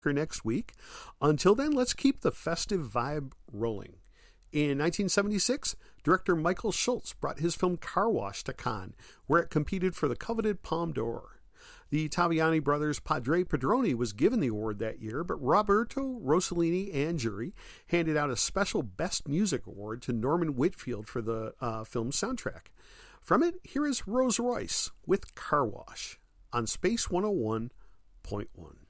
next week. Until then, let's keep the festive vibe rolling. In 1976, director Michael Schultz brought his film Car Wash to Cannes, where it competed for the coveted Palme d'Or. The Taviani brothers' Padre Padrone was given the award that year, but Roberto Rossellini and jury handed out a special Best Music Award to Norman Whitfield for the film's soundtrack. From it, here is Rose Royce with Car Wash on Space 101.1.